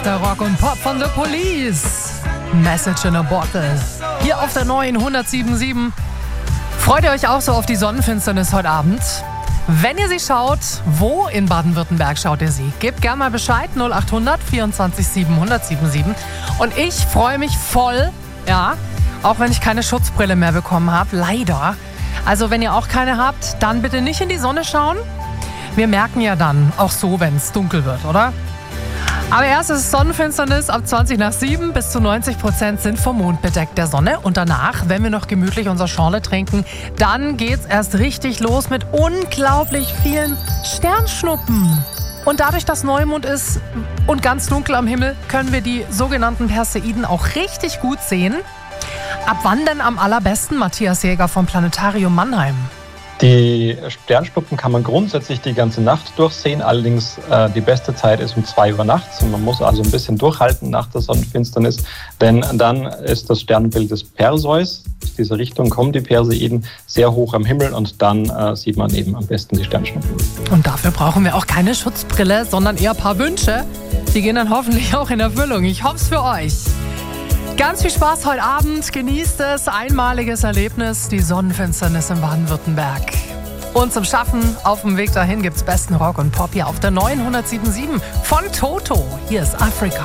beste Rock und Pop von The Police. Message in a Bottle. Hier auf der neuen 107.7. Freut ihr euch auch so auf die Sonnenfinsternis heute Abend? Wenn ihr sie schaut, wo in Baden-Württemberg schaut ihr sie? Gebt gerne mal Bescheid, 0800 24 7 1077. Und ich freue mich voll, ja, auch wenn ich keine Schutzbrille mehr bekommen habe, leider. Also wenn ihr auch keine habt, dann bitte nicht in die Sonne schauen. Wir merken ja dann auch so, wenn es dunkel wird, oder? Aber erst ist Sonnenfinsternis ab 20 nach 7. Bis zu 90% sind vom Mond bedeckt der Sonne. Und danach, wenn wir noch gemütlich unser Schorle trinken, dann geht's erst richtig los mit unglaublich vielen Sternschnuppen. Und dadurch, dass Neumond ist und ganz dunkel am Himmel, können wir die sogenannten Perseiden auch richtig gut sehen. Ab wann denn am allerbesten, Matthias Jäger vom Planetarium Mannheim? Die Sternschnuppen kann man grundsätzlich die ganze Nacht durchsehen, allerdings die beste Zeit ist um 2 Uhr nachts und man muss also ein bisschen durchhalten nach der Sonnenfinsternis, denn dann ist das Sternbild des Perseus, aus dieser Richtung kommen die Perseiden, sehr hoch am Himmel und dann sieht man eben am besten die Sternschnuppen. Und dafür brauchen wir auch keine Schutzbrille, sondern eher ein paar Wünsche. Die gehen dann hoffentlich auch in Erfüllung. Ich hoffe es für euch. Ganz viel Spaß heute Abend, genießt es, einmaliges Erlebnis, die Sonnenfinsternis in Baden-Württemberg. Und zum Schaffen auf dem Weg dahin gibt's besten Rock und Pop hier auf der neuen 107.7 von Toto. Hier ist Afrika.